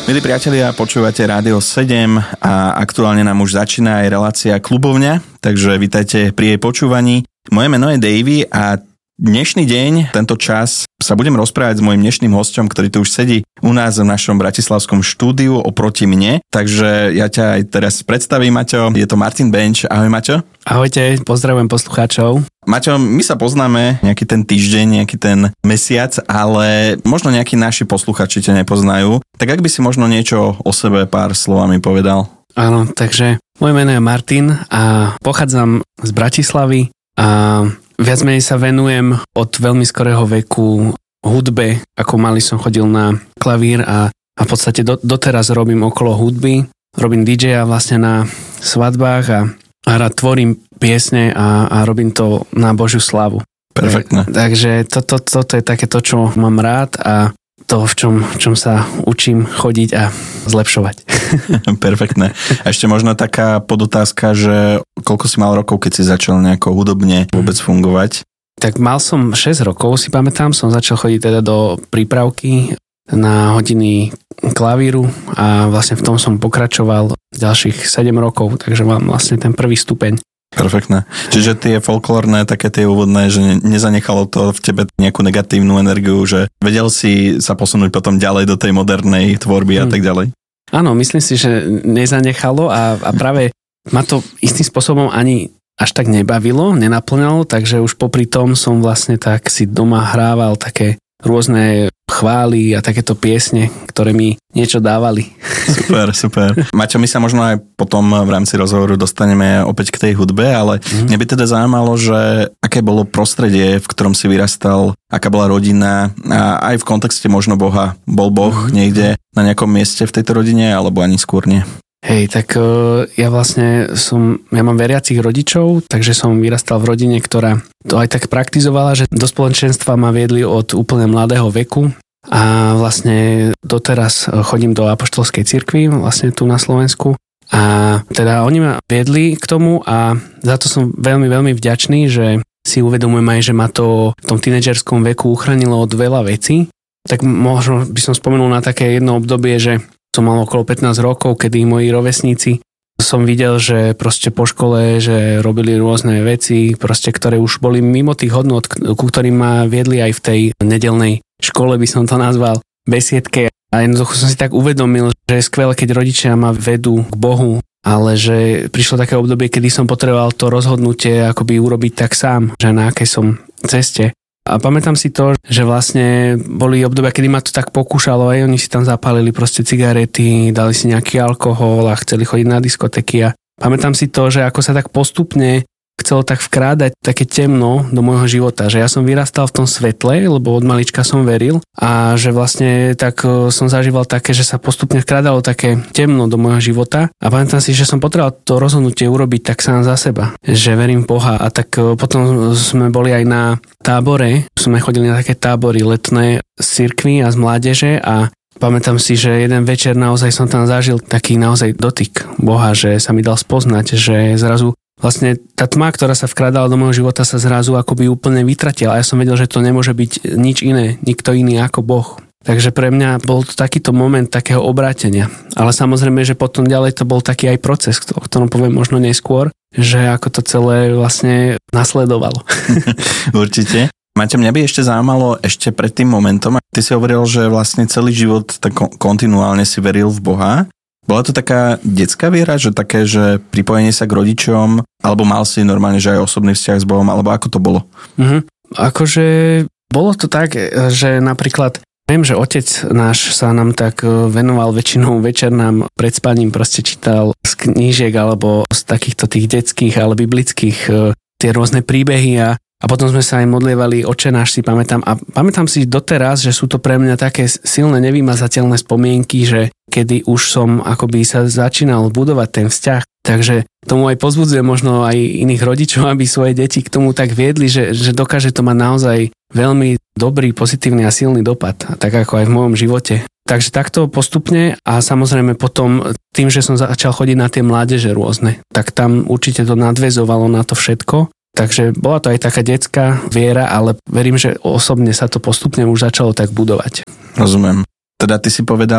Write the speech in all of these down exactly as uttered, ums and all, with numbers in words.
Milí priatelia, počúvate Rádio sedem a aktuálne nám už začína aj relácia Klubovňa, takže vítajte pri jej počúvaní. Moje meno je Davy a dnešný deň, tento čas sa budem rozprávať s mojím dnešným hosťom, ktorý tu už sedí u nás v našom bratislavskom štúdiu oproti mne. Takže ja ťa aj teraz predstavím, Maťo. Je to Martin Benč. Ahoj, Maťo. Ahojte, pozdravujem poslucháčov. Maťo, my sa poznáme nejaký ten týždeň, nejaký ten mesiac, ale možno nejakí naši posluchači ťa nepoznajú. Tak ak by si možno niečo o sebe pár slovami povedal. Áno, takže moje meno je Martin a pochádzam z Bratislavy a viac menej sa venujem od veľmi skorého veku hudbe. Ako malý som chodil na klavír a, a v podstate do, doteraz robím okolo hudby. Robím dý džeja vlastne na svadbách a a rád tvorím piesne a, a robím to na Božiu slavu. Perfektné. Takže toto to, to je také to, čo mám rád a to, v čom, v čom sa učím chodiť a zlepšovať. Perfektné. A ešte možno taká podotázka, že koľko si mal rokov, keď si začal nejako hudobne vôbec fungovať? Tak mal som šesť rokov, si pamätám, som začal chodiť teda do prípravky na hodiny klavíru a vlastne v tom som pokračoval ďalších sedem rokov, takže mám vlastne ten prvý stupeň. Perfektné. Čiže tie folklórne, také tie úvodné, že nezanechalo to v tebe nejakú negatívnu energiu, že vedel si sa posunúť potom ďalej do tej modernej tvorby a hmm. tak ďalej? Áno, myslím si, že nezanechalo a, a práve ma to istým spôsobom ani až tak nebavilo, nenaplňalo, takže už popri tom som vlastne tak si doma hrával také rôzne chvály a takéto piesne, ktoré mi niečo dávali. Super, super. Maťo, my sa možno aj potom v rámci rozhovoru dostaneme opäť k tej hudbe, ale mm. mňa by teda zaujímalo, že aké bolo prostredie, v ktorom si vyrastal, aká bola rodina a aj v kontexte možno Boha. Bol Boh mm. niekde na nejakom mieste v tejto rodine, alebo ani skôr nie? Hej, tak uh, ja vlastne som, ja mám veriacich rodičov, takže som vyrastal v rodine, ktorá to aj tak praktizovala, že do spoločenstva ma viedli od úplne mladého veku a vlastne doteraz chodím do apoštolskej cirkvi, vlastne tu na Slovensku a teda oni ma viedli k tomu a za to som veľmi, veľmi vďačný, že si uvedomujem aj, že ma to v tom tínedžerskom veku uchránilo od veľa vecí. Tak možno by som spomenul na také jedno obdobie, že som mal okolo pätnásť rokov, kedy moji rovesníci som videl, že proste po škole, že robili rôzne veci, proste, ktoré už boli mimo tých hodnôt, ku ktorým ma viedli aj v tej nedelnej škole, by som to nazval, besiedke. A jednoducho som si tak uvedomil, že je skvelé, keď rodičia ma vedú k Bohu, ale že prišlo také obdobie, kedy som potreboval to rozhodnutie akoby urobiť tak sám, že na akej som ceste. A pamätám si to, že vlastne boli obdobia, kedy ma to tak pokúšalo, aj oni si tam zapálili proste cigarety, dali si nejaký alkohol a chceli chodiť na diskotéky a pamätám si to, že ako sa tak postupne chcelo tak vkrádať také temno do môjho života, že ja som vyrastal v tom svetle, lebo od malička som veril a že vlastne tak som zažíval také, že sa postupne vkrádalo také temno do môjho života a pamätám si, že som potreboval to rozhodnutie urobiť tak sám za seba, že verím v Boha a tak potom sme boli aj na tábore, sme chodili na také tábory letné z cirkvi a z mládeže a pamätám si, že jeden večer naozaj som tam zažil taký naozaj dotyk Boha, že sa mi dal spoznať, že zrazu vlastne tá tma, ktorá sa vkrádala do môjho života, sa zrazu akoby úplne vytratila a ja som vedel, že to nemôže byť nič iné, nikto iný ako Boh. Takže pre mňa bol to takýto moment takého obrátenia. Ale samozrejme, že potom ďalej to bol taký aj proces, o ktorom poviem možno neskôr, že ako to celé vlastne nasledovalo. Určite. Maťo, mňa by ešte zaujímalo ešte pred tým momentom. Ty si hovoril, že vlastne celý život tak kontinuálne si veril v Boha. Bola to taká detská viera, že také, že pripojenie sa k rodičom, alebo mal si normálne, že aj osobný vzťah s Bohom, alebo ako to bolo? Mhm. Akože bolo to tak, že napríklad viem, že otec náš sa nám tak venoval väčšinou večer nám pred spaním proste čítal z knížiek alebo z takýchto tých detských ale biblických tie rôzne príbehy a A potom sme sa aj modlievali Otče náš, si pamätám. A pamätám si doteraz, že sú to pre mňa také silné nevymazateľné spomienky, že kedy už som akoby sa začínal budovať ten vzťah. Takže tomu aj pozbudzujem možno aj iných rodičov, aby svoje deti k tomu tak viedli, že, že dokáže to mať naozaj veľmi dobrý, pozitívny a silný dopad. Tak ako aj v mojom živote. Takže takto postupne a samozrejme potom tým, že som začal chodiť na tie mládeže rôzne, tak tam určite to nadväzovalo na to všetko. Takže bola to aj taká detská viera, ale verím, že osobne sa to postupne už začalo tak budovať. Rozumiem. Teda ty si povedal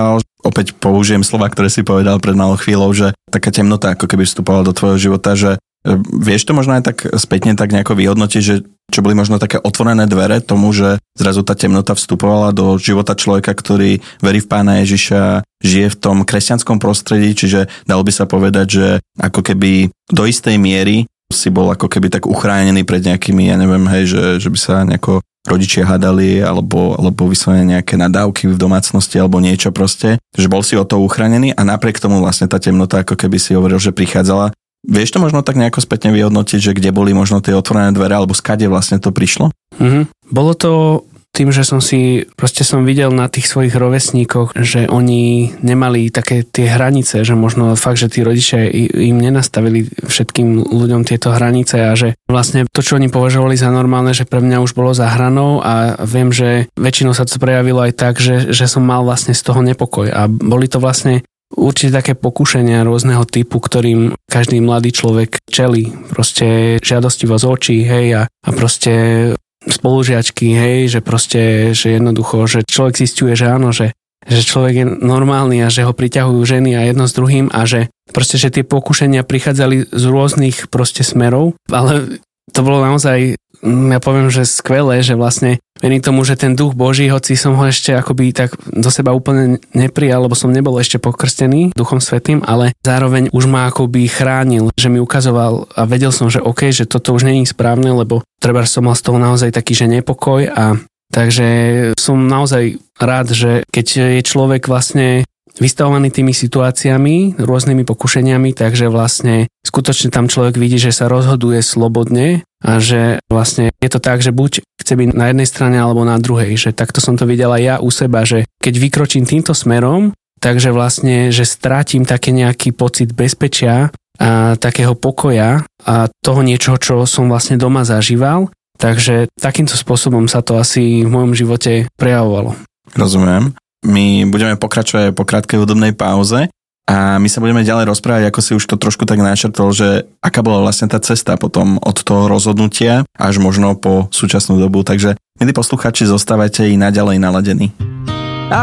opäť použijem slova, ktoré si povedal pred malou chvíľou, že taká temnota ako keby vstupovala do tvojho života, že vieš to možno aj tak spätne tak nejako vyhodnotiť, že čo boli možno také otvorené dvere tomu, že zrazu tá temnota vstupovala do života človeka, ktorý verí v Pána Ježiša, žije v tom kresťanskom prostredí, čiže dalo by sa povedať, že ako keby do istej miery si bol ako keby tak uchránený pred nejakými, ja neviem, hej, že, že by sa nejako rodičia hadali, alebo, alebo vyslovene nejaké nadávky v domácnosti, alebo niečo proste, že bol si o to uchránený a napriek tomu vlastne tá temnota, ako keby si hovoril, že prichádzala. Vieš to možno tak nejako spätne vyhodnotiť, že kde boli možno tie otvorené dvere, alebo skade vlastne to prišlo? Mm-hmm. Bolo to tým, že som si, proste som videl na tých svojich rovesníkoch, že oni nemali také tie hranice, že možno fakt, že tí rodičia im nenastavili všetkým ľuďom tieto hranice a že vlastne to, čo oni považovali za normálne, že pre mňa už bolo za hranou a viem, že väčšinou sa to prejavilo aj tak, že, že som mal vlastne z toho nepokoj a boli to vlastne určite také pokušenia rôzneho typu, ktorým každý mladý človek čelí. Proste žiadostivosť očí, hej, a, a proste spolužiačky, hej, že proste, že jednoducho, že človek zisťuje, že áno, že, že človek je normálny a že ho priťahujú ženy a jedno s druhým a že proste, že tie pokušenia prichádzali z rôznych proste smerov, ale to bolo naozaj, ja poviem, že skvelé, že vlastne verím tomu, že ten duch Boží, hoci som ho ešte akoby tak do seba úplne neprijal, lebo som nebol ešte pokrstený Duchom Svätým, ale zároveň už ma akoby chránil, že mi ukazoval a vedel som, že OK, že toto už nie je správne, lebo treba som mal z toho naozaj taký, že nepokoj a takže som naozaj rád, že keď je človek vlastne vystavovaný tými situáciami, rôznymi pokušeniami, takže vlastne skutočne tam človek vidí, že sa rozhoduje slobodne a že vlastne je to tak, že buď chce byť na jednej strane alebo na druhej, že takto som to videla ja u seba, že keď vykročím týmto smerom, takže vlastne, že strátim také nejaký pocit bezpečia a takého pokoja a toho niečoho, čo som vlastne doma zažíval, takže takýmto spôsobom sa to asi v mojom živote prejavovalo. Rozumiem. My budeme pokračovať po krátkej hudobnej pauze a my sa budeme ďalej rozprávať, ako si už to trošku tak načrtol, že aká bola vlastne tá cesta potom od toho rozhodnutia až možno po súčasnú dobu. Takže, milí poslucháči, zostávajte i naďalej naladení.